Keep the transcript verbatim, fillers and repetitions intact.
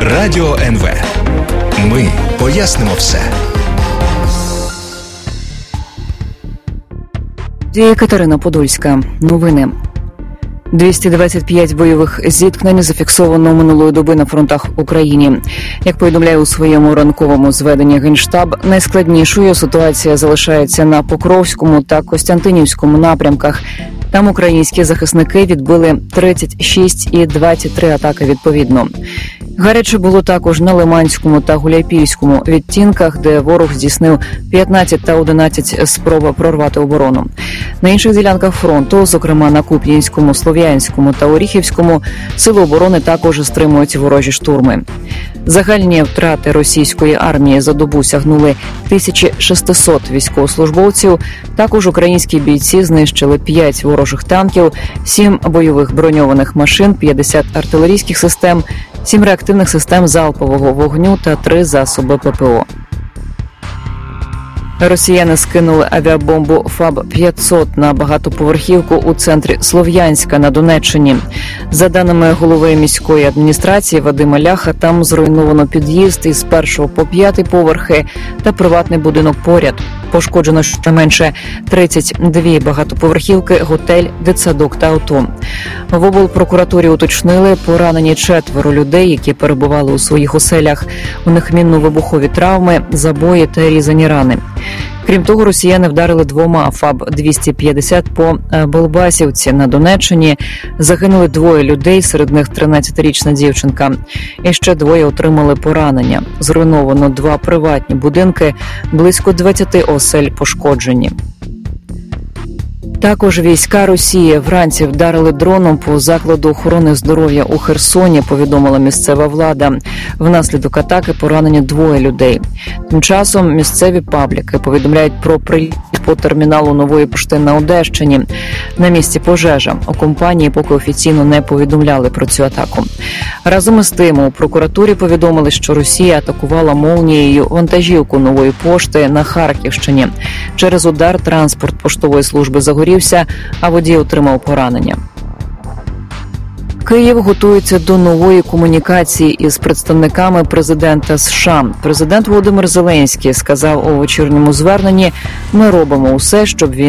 Радіо ен ве. Ми пояснимо все. Катерина Подольська. Новини. двісті двадцять п'ять бойових зіткнень зафіксовано минулої доби на фронтах в Україні. Як повідомляє у своєму ранковому зведенні Генштаб, найскладнішою ситуація залишається на Покровському та Костянтинівському напрямках. Там українські захисники відбили тридцять шість і двадцять три атаки відповідно. Гаряче було також на Лиманському та Гуляйпільському відтінках, де ворог здійснив п'ятнадцять та одинадцять спроб прорвати оборону. На інших ділянках фронту, зокрема на Куп'янському, Слов'янському та Оріхівському, сили оборони також стримують ворожі штурми. Загальні втрати російської армії за добу сягнули тисяча шістсот військовослужбовців. Також українські бійці знищили п'ять ворожих танків, сім бойових броньованих машин, п'ятдесят артилерійських систем, сім реактивних систем залпового вогню та три засоби ППО. Росіяни скинули авіабомбу ФАБ п'ятсот на багатоповерхівку у центрі Слов'янська на Донеччині. За даними голови міської адміністрації Вадима Ляха, там зруйновано під'їзд із першого по п'ятий поверхи та приватний будинок поряд. Пошкоджено щонайменше тридцять дві багатоповерхівки, готель, дитсадок та авто. В облпрокуратурі уточнили, поранені четверо людей, які перебували у своїх оселях. У них мінно-вибухові травми, забої та різані рани. Крім того, росіяни вдарили двома ФАБ двісті п'ятдесят по Болбасівці на Донеччині. Загинули двоє людей, серед них тринадцятирічна дівчинка. І ще двоє отримали поранення. Зруйновано два приватні будинки, близько двадцяти осель пошкоджені. Також війська Росії вранці вдарили дроном по закладу охорони здоров'я у Херсоні, повідомила місцева влада. Внаслідок атаки поранені двоє людей. Тим часом місцеві пабліки повідомляють про приліт по терміналу Нової пошти на Одещині. На місці пожежа. У компанії поки офіційно не повідомляли про цю атаку. Разом із тим у прокуратурі повідомили, що Росія атакувала молнією вантажівку Нової пошти на Харківщині. Через удар транспорт поштової служби загорівся, а водій отримав поранення. Київ готується до нової комунікації із представниками президента США. Президент Володимир Зеленський сказав у вечірньому зверненні: «Ми робимо усе, щоб він